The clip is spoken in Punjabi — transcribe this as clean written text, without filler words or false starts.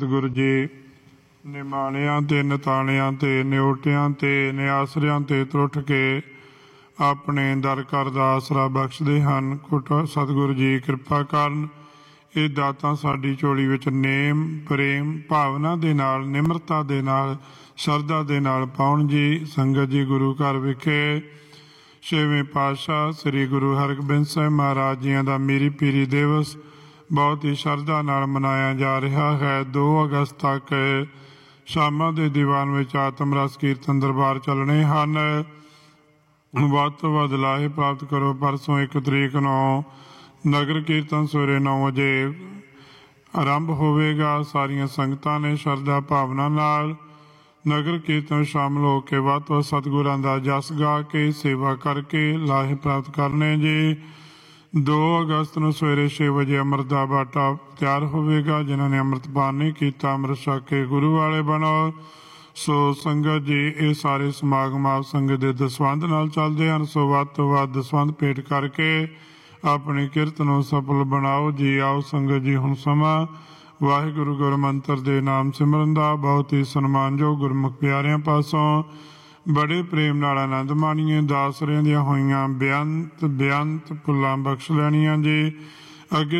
सतगुरु जी निमाणियां ते नताणियां ते निउटियां ते निआसरियां ते त्रुट के अपने दर कर दा आसरा बख्शदे हन। सतगुरु जी किरपा करन ਇਹ ਦਾਤਾਂ ਸਾਡੀ ਝੋਲੀ ਵਿੱਚ ਨੇਮ ਪ੍ਰੇਮ ਭਾਵਨਾ ਦੇ ਨਾਲ ਨਿਮਰਤਾ ਦੇ ਨਾਲ ਸ਼ਰਧਾ ਦੇ ਨਾਲ ਪਾਉਣ ਜੀ। ਸੰਗਤ ਜੀ ਗੁਰੂ ਘਰ ਵਿਖੇ 6ਵੇਂ ਪਾਤਸ਼ਾਹ ਸ੍ਰੀ ਗੁਰੂ ਹਰਗੋਬਿੰਦ ਸਾਹਿਬ ਮਹਾਰਾਜ ਜੀਆਂ ਦਾ ਮੀਰੀ ਪੀਰੀ ਦਿਵਸ ਬਹੁਤ ਹੀ ਸ਼ਰਧਾ ਨਾਲ ਮਨਾਇਆ ਜਾ ਰਿਹਾ ਹੈ। 2 ਅਗਸਤ ਤੱਕ ਸ਼ਾਮਾਂ ਦੇ ਦੀਵਾਨ ਵਿੱਚ ਆਤਮ ਰਸ ਕੀਰਤਨ ਦਰਬਾਰ ਚੱਲਣੇ ਹਨ। ਵੱਧ ਤੋਂ ਵੱਧ ਲਾਹੇ ਪ੍ਰਾਪਤ ਕਰੋ। ਪਰਸੋਂ 1 ਤਰੀਕ ਨੂੰ ਨਗਰ ਕੀਰਤਨ ਸਵੇਰੇ 9 ਵਜੇ ਆਰੰਭ ਹੋਵੇਗਾ। ਸਾਰੀਆਂ ਸੰਗਤਾਂ ਨੇ ਸ਼ਰਧਾ ਭਾਵਨਾ ਨਾਲ ਨਗਰ ਕੀਰਤਨ ਸ਼ਾਮਲ ਹੋ ਕੇ ਵੱਧ ਤੋਂ ਸਤਿਗੁਰਾਂ ਦਾ ਜਸ ਗਾ ਕੇ ਸੇਵਾ ਕਰਕੇ ਲਾਹੇ ਪ੍ਰਾਪਤ ਕਰਨੇ ਜੀ। 2 ਅਗਸਤ ਨੂੰ ਸਵੇਰੇ 6 ਵਜੇ ਅੰਮ੍ਰਿਤ ਦਾ ਬਾਟਾ ਤਿਆਰ ਹੋਵੇਗਾ। ਜਿਨ੍ਹਾਂ ਨੇ ਅੰਮ੍ਰਿਤਪਾਨ ਨਹੀਂ ਕੀਤਾ ਅੰਮ੍ਰਿਤ ਛਕ ਕੇ ਗੁਰੂ ਵਾਲੇ ਬਣੋ। ਸੋ ਸੰਗਤ ਜੀ ਇਹ ਸਾਰੇ ਸਮਾਗਮ ਆਪ ਸੰਗਤ ਦੇ ਦਸਵੰਧ ਨਾਲ ਚੱਲਦੇ ਹਨ। ਸੋ ਵੱਧ ਤੋਂ ਵੱਧ ਦਸਵੰਧ ਭੇਟ ਕਰਕੇ ਆਪਣੀ ਕਿਰਤ ਨੂੰ ਸਫਲ ਬਣਾਓ ਜੀ। ਆਓ ਸੰਗਤ ਜੀ ਹੁਣ ਸਮਾਂ ਵਾਹਿਗੁਰੂ ਗੁਰਮੰਤਰ ਦੇ ਨਾਮ ਸਿਮਰਨ ਦਾ ਬਹੁਤ ਹੀ ਸਨਮਾਨਯੋਗ ਗੁਰਮੁਖ ਪਿਆਰਿਆਂ ਪਾਸੋਂ ਬੜੇ ਪ੍ਰੇਮ ਨਾਲ ਆਨੰਦ ਮਾਣੀਏ। ਦਾਸਰਿਆਂ ਦੀਆਂ ਹੋਈਆਂ ਬੇਅੰਤ ਭੁੱਲਾਂ ਬਖਸ਼ ਲੈਣੀਆਂ ਜੀ। ਅੱਗੇ